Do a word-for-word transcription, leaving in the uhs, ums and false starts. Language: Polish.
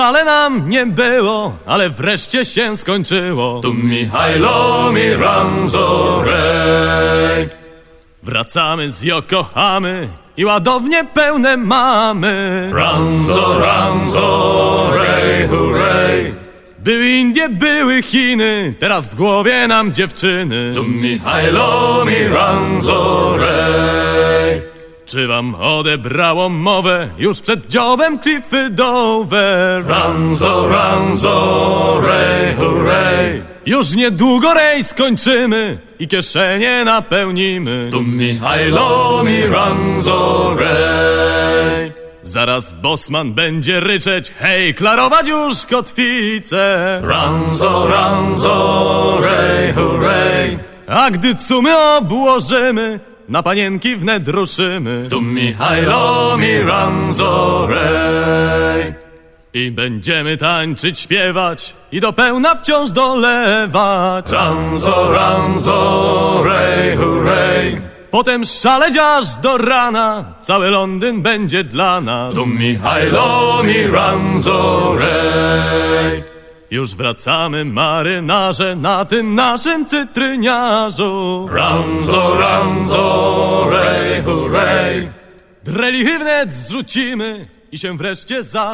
Ale nam nie było, ale wreszcie się skończyło. Tu Michajlo mi ranzo rej. Wracamy z Yokohamy i ładownie pełne mamy. Ranzo, ranzo, rej, hurray. Były Indie, były Chiny, teraz w głowie nam dziewczyny. Tu Michajlo mi ranzo rej. Czy wam odebrało mowę już przed dziobem Cliffy Dover? Ranzo, ranzo, rej, hurray. Już niedługo rejs skończymy i kieszenie napełnimy. Tu Michajlo mi ranzo rej. Zaraz bosman będzie ryczeć, hej, klarować już kotwicę. Ranzo, ranzo, rej, hurray. A gdy cumy obłożymy, na panienki wnet ruszymy. Tu Michajlo mi ranzo rej. I będziemy tańczyć, śpiewać i do pełna wciąż dolewać. Ranzo, ranzo, rej, hurray. Potem szaleć aż do rana, cały Londyn będzie dla nas. Tu Michajlo mi ranzo rej. Już wracamy, marynarze, na tym naszym cytryniarzu. Ranzo, ranzo, rej, hurray. Drelichy wnet zrzucimy i się wreszcie za